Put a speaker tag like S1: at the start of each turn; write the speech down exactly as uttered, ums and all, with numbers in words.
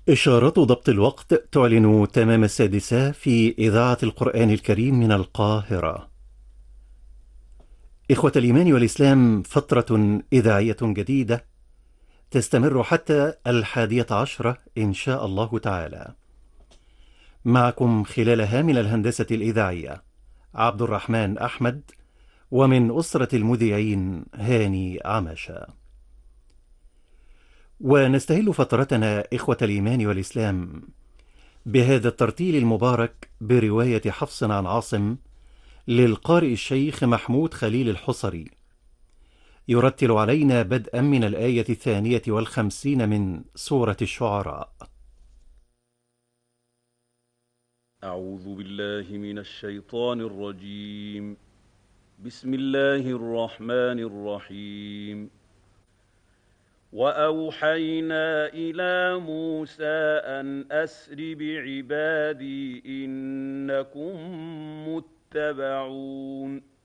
S1: إشارة ضبط الوقت تعلن تمام السادسة في إذاعة القرآن الكريم من القاهرة. إخوة الإيمان والإسلام، فترة إذاعية جديدة تستمر حتى الحادية عشرة إن شاء الله تعالى. معكم خلالها من الهندسة الإذاعية عبد الرحمن أحمد، ومن أسرة المذيعين هاني عمشة. ونستهل فترتنا إخوة الإيمان والإسلام بهذا الترتيل المبارك برواية حفص عن عاصم للقارئ الشيخ محمود خليل الحصري، يرتل علينا بدءا من الآية الثانية والخمسين من سورة الشعراء.
S2: أعوذ بالله من الشيطان الرجيم. بسم الله الرحمن الرحيم. وأوحينا إلى موسى أن أسر بعبادي إنكم متبعون